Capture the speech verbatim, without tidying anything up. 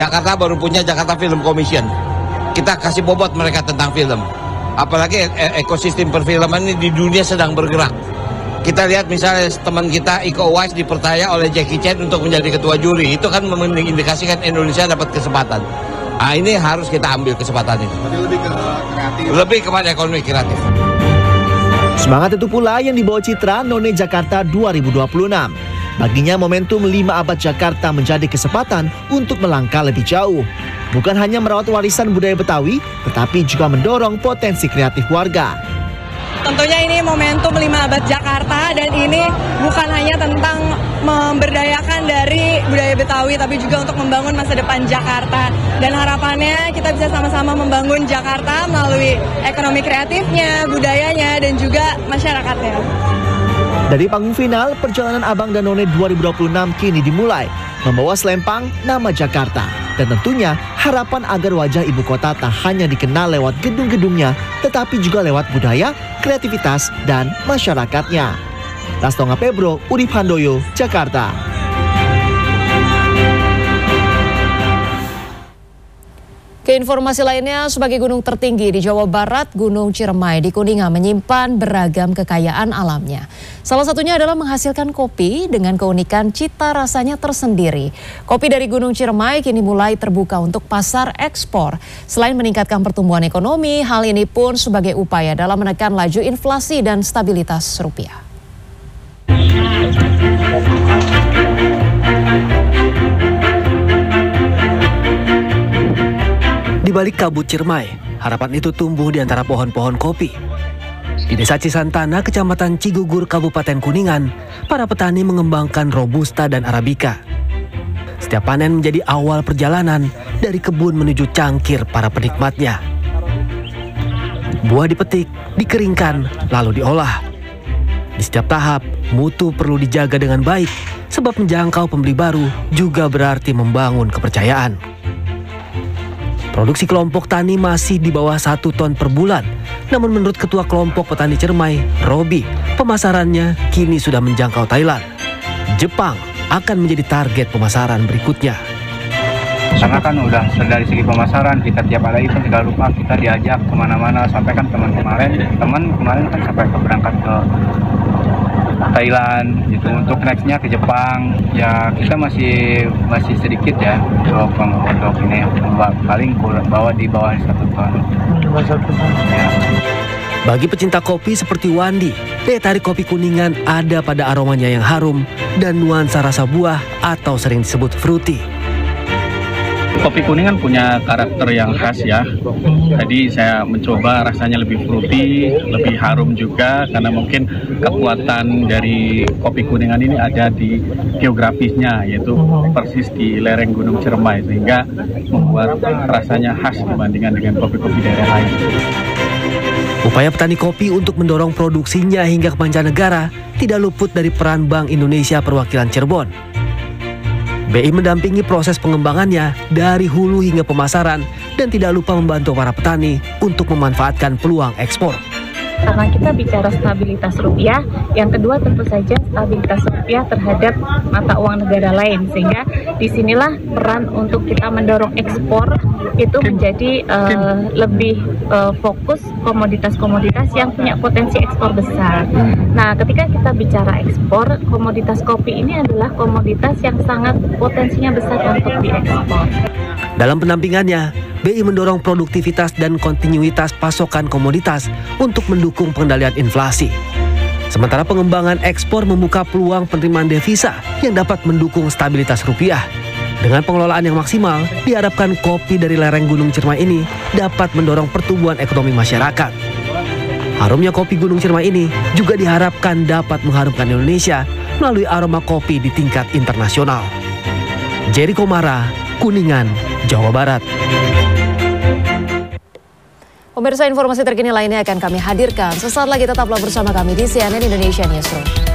Jakarta baru punya Jakarta Film Commission. Kita kasih bobot mereka tentang film. Apalagi e ekosistem perfilman ini di dunia sedang bergerak. Kita lihat misalnya teman kita Iko Uwais dipercaya oleh Jackie Chan untuk menjadi ketua juri. Itu kan mengindikasikan Indonesia dapat kesempatan. Nah, ini harus kita ambil kesempatan ini. Lebih ke kreatif. Lebih kepada ekonomi kreatif. Semangat itu pula yang dibawa Citra None Jakarta dua ribu dua puluh enam. Baginya momentum lima abad Jakarta menjadi kesempatan untuk melangkah lebih jauh. Bukan hanya merawat warisan budaya Betawi, tetapi juga mendorong potensi kreatif warga. Tentunya ini momentum lima abad Jakarta, dan ini bukan hanya tentang memberdayakan dari budaya Betawi, tapi juga untuk membangun masa depan Jakarta. Dan harapannya kita bisa sama-sama membangun Jakarta melalui ekonomi kreatifnya, budayanya, dan juga masyarakatnya. Dari panggung final, perjalanan Abang dan None dua ribu dua puluh enam kini dimulai, membawa selempang nama Jakarta. Dan tentunya harapan agar wajah ibu kota tak hanya dikenal lewat gedung-gedungnya, tetapi juga lewat budaya, kreativitas, dan masyarakatnya. Lastonga Pebro, Udip Handoyo, Jakarta. Ke informasi lainnya, sebagai gunung tertinggi di Jawa Barat, Gunung Ciremai di Kuningan menyimpan beragam kekayaan alamnya. Salah satunya adalah menghasilkan kopi dengan keunikan cita rasanya tersendiri. Kopi dari Gunung Ciremai kini mulai terbuka untuk pasar ekspor. Selain meningkatkan pertumbuhan ekonomi, hal ini pun sebagai upaya dalam menekan laju inflasi dan stabilitas rupiah. Di balik kabut Ciremai, harapan itu tumbuh di antara pohon-pohon kopi. Di Desa Cisantana, Kecamatan Cigugur, Kabupaten Kuningan, para petani mengembangkan Robusta dan Arabica. Setiap panen menjadi awal perjalanan dari kebun menuju cangkir para penikmatnya. Buah dipetik, dikeringkan, lalu diolah. Di setiap tahap, mutu perlu dijaga dengan baik, sebab menjangkau pembeli baru juga berarti membangun kepercayaan. Produksi kelompok tani masih di bawah satu ton per bulan. Namun menurut Ketua Kelompok Petani Ciremai, Robi, pemasarannya kini sudah menjangkau Thailand. Jepang akan menjadi target pemasaran berikutnya. Karena kan udah dari segi pemasaran, kita tiap ada event tidak lupa kita diajak kemana-mana. Sampai kan teman kemarin, teman kemarin kan sampai ke berangkat ke Thailand gitu, untuk nextnya ke Jepang. Ya kita masih masih sedikit ya untuk untuk ini, paling bawa di bawah satu ton. Ya. Bagi pecinta kopi seperti Wandi, daya tarik kopi Kuningan ada pada aromanya yang harum dan nuansa rasa buah atau sering disebut fruity. Kopi Kuningan punya karakter yang khas ya. Tadi saya mencoba rasanya lebih fruity, lebih harum juga, karena mungkin kekuatan dari kopi Kuningan ini ada di geografisnya, yaitu persis di lereng Gunung Ciremai, sehingga membuat rasanya khas dibandingkan dengan kopi-kopi daerah lain. Upaya petani kopi untuk mendorong produksinya hingga ke mancanegara tidak luput dari peran Bank Indonesia Perwakilan Cirebon. B I mendampingi proses pengembangannya dari hulu hingga pemasaran dan tidak lupa membantu para petani untuk memanfaatkan peluang ekspor. Karena kita bicara stabilitas rupiah, yang kedua tentu saja stabilitas rupiah terhadap mata uang negara lain, sehingga disinilah peran untuk kita mendorong ekspor itu menjadi uh, lebih uh, fokus komoditas-komoditas yang punya potensi ekspor besar. Nah, ketika kita bicara ekspor, komoditas kopi ini adalah komoditas yang sangat potensinya besar untuk diekspor. Dalam pendampingannya, B I mendorong produktivitas dan kontinuitas pasokan komoditas untuk mendukung pengendalian inflasi. Sementara pengembangan ekspor membuka peluang penerimaan devisa yang dapat mendukung stabilitas rupiah. Dengan pengelolaan yang maksimal, diharapkan kopi dari lereng Gunung Ciremai ini dapat mendorong pertumbuhan ekonomi masyarakat. Harumnya kopi Gunung Ciremai ini juga diharapkan dapat mengharumkan Indonesia melalui aroma kopi di tingkat internasional. Jerry Komara, Kuningan, Jawa Barat. Pemirsa, informasi terkini lainnya akan kami hadirkan. Sesaat lagi tetaplah bersama kami di C N N Indonesia Newsroom.